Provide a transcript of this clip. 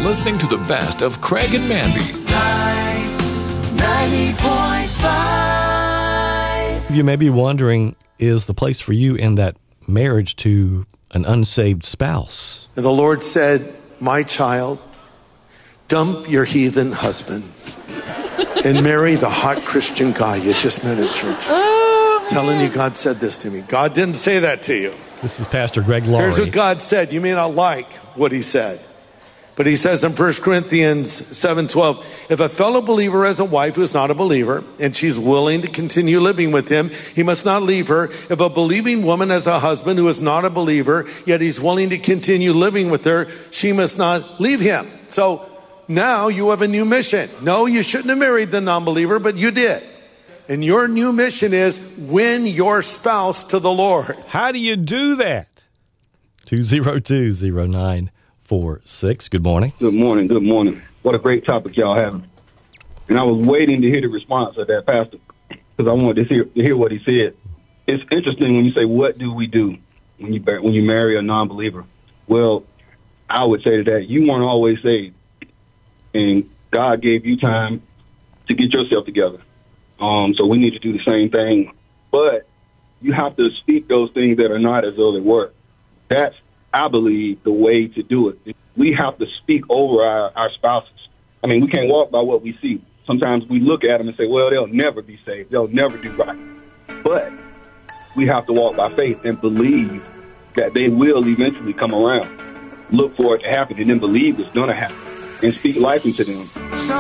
listening to the best of Craig and Mandy. 90.5. You may be wondering, is the place for you in that marriage to an unsaved spouse? And the Lord said, my child, dump your heathen husband and marry the hot Christian guy you just met at church. Telling you God said this to me. God didn't say that to you. This is Pastor Greg Laurie. Here's what God said. You may not like what he said. But he says in 1 Corinthians 7:12, if a fellow believer has a wife who is not a believer, and she's willing to continue living with him, he must not leave her. If a believing woman has a husband who is not a believer, yet he's willing to continue living with her, she must not leave him. So now you have a new mission. No, you shouldn't have married the non-believer, but you did. And your new mission is win your spouse to the Lord. How do you do that? 202-0946. Good morning. Good morning. Good morning. What a great topic y'all having. And I was waiting to hear the response of that pastor because I wanted to hear what he said. It's interesting when you say, what do we do when you marry a non-believer? Well, I would say to that, you weren't always saved. And God gave you time to get yourself together. So we need to do the same thing. But you have to speak those things that are not as though they were. That's, I believe, the way to do it. We have to speak over our spouses. I mean, we can't walk by what we see. Sometimes we look at them and say, well, they'll never be saved. They'll never do right. But we have to walk by faith and believe that they will eventually come around. Look for it to happen and then believe it's going to happen and speak life into them.